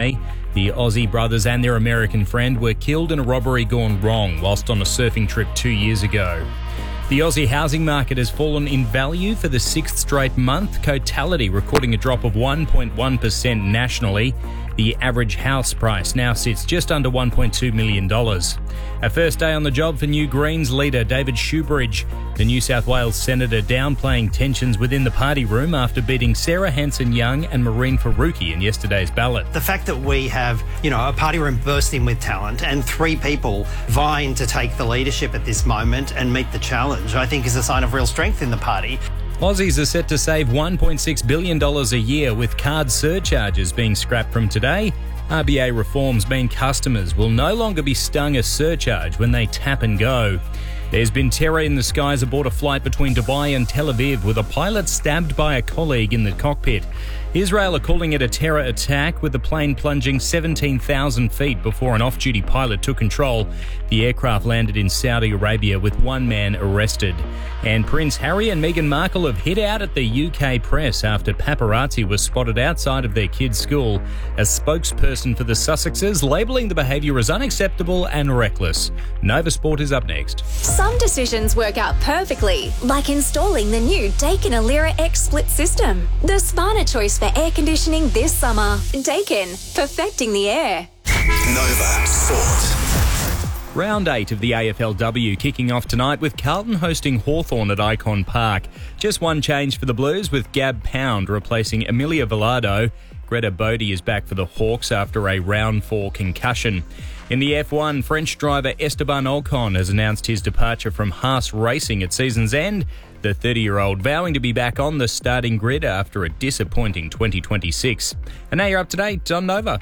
Wednesday. The Aussie brothers and their American friend were killed in a robbery gone wrong whilst on a surfing trip 2 years ago. The Aussie housing market has fallen in value for the sixth straight month, Cotality recording a drop of 1.1% nationally. The average house price now sits just under $1.2 million. A first day on the job for New Greens leader David Shoebridge. The New South Wales senator downplaying tensions within the party room after beating Sarah Hanson-Young and Maureen Faruqi in yesterday's ballot. The fact that we have, a party room bursting with talent and three people vying to take the leadership at this moment and meet the challenge, I think is a sign of real strength in the party. Aussies are set to save $1.6 billion a year with card surcharges being scrapped from today. RBA reforms mean customers will no longer be stung a surcharge when they tap and go. There's been terror in the skies aboard a flight between Dubai and Tel Aviv with a pilot stabbed by a colleague in the cockpit. Israel are calling it a terror attack, with the plane plunging 17,000 feet before an off-duty pilot took control. The aircraft landed in Saudi Arabia with one man arrested. And Prince Harry and Meghan Markle have hit out at the UK press after paparazzi was spotted outside of their kids' school. A spokesperson for the Sussexes labelling the behaviour as unacceptable and reckless. Nova Sport is up next. Some decisions work out perfectly, like installing the new Daikin Alira X split system. The smarter choice for air conditioning this summer. Daikin, perfecting the air. Nova Sport. Round 8 of the AFLW kicking off tonight with Carlton hosting Hawthorn at Icon Park. Just one change for the Blues, with Gab Pound replacing Amelia Velado. Greta Bodie is back for the Hawks after a round 4 concussion. In the F1, French driver Esteban Ocon has announced his departure from Haas Racing at season's end. The 30-year-old vowing to be back on the starting grid after a disappointing 2026. And now you're up to date on Nova.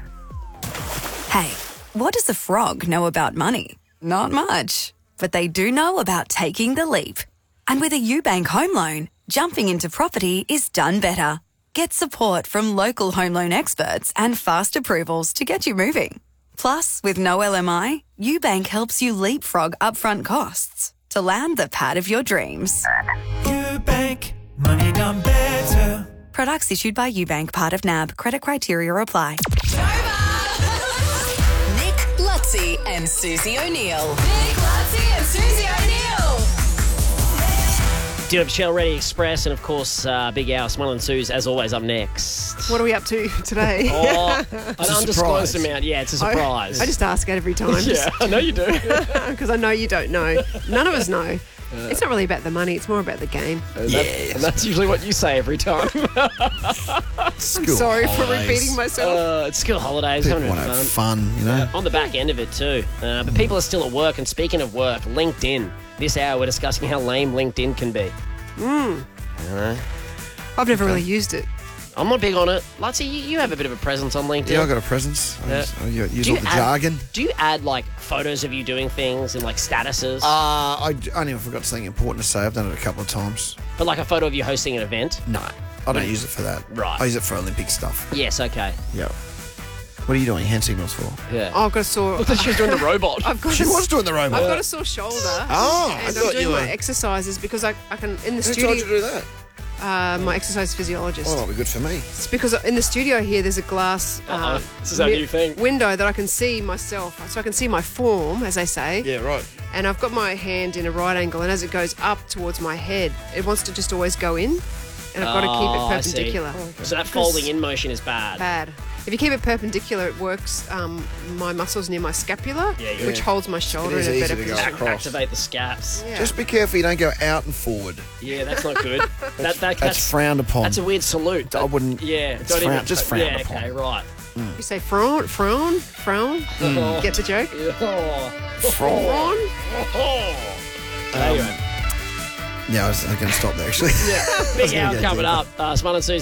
Hey, what does a frog know about money? Not much. But they do know about taking the leap. And with a UBank home loan, jumping into property is done better. Get support from local home loan experts and fast approvals to get you moving. Plus, with no LMI, UBank helps you leapfrog upfront costs to land the pad of your dreams. UBank, money done better. Products issued by UBank, part of NAB. Credit criteria apply. Nick Lutzi and Susie O'Neill. Nick Lutzi and Susie O'Neill. Dinner Shell Ready Express, and of course, Big Al, Smile and Suze, as always, up next. What are we up to today? An undisclosed amount. Yeah, it's a surprise. I just ask it every time. Yeah, I know you do. Because I know you don't know. None of us know. It's not really about the money, it's more about the game. And that's usually what you say every time. I'm sorry for repeating myself. It's school holidays. People want to have fun, you know. On the back end of it too. But people are still at work, and speaking of work, LinkedIn. This hour we're discussing how lame LinkedIn can be. I've never really used it. I'm not big on it. Lutzi, you have a bit of a presence on LinkedIn. Yeah, I've got a presence. I use all the jargon. Do you add, like, photos of you doing things and, like, statuses? I only forgot something important to say. I've done it a couple of times. But, like, a photo of you hosting an event? No, I don't use it for that. Right. I use it for Olympic stuff. Yes, okay. Yeah. What are you doing hand signals for? Yeah. Oh, I've got a sore... I thought she was doing the robot. She was doing the robot. I've got a sore shoulder. Oh, and I'm doing my exercises because I can... In the studio... Who told you to do that? My exercise physiologist. Oh, that'll be good for me. It's because in the studio here there's a glass this is our new thing. Window that I can see myself, so I can see my form, as they say. Yeah, right. And I've got my hand in a right angle, and as it goes up towards my head, it wants to just always go in, and I've got to keep it perpendicular. So that folding in motion is bad. Bad. If you keep it perpendicular, it works my muscles near my scapula, which holds my shoulder in a better position. Activate the scaps. Yeah. Just be careful you don't go out and forward. Yeah, that's not good. that's frowned upon. That's a weird salute. I wouldn't. Yeah, just frown upon. Yeah, okay, right. You say frown? Get the joke? Frown. Anyway. Yeah, I was going to stop there, actually. Yeah, Big Al coming up. Smile and Suze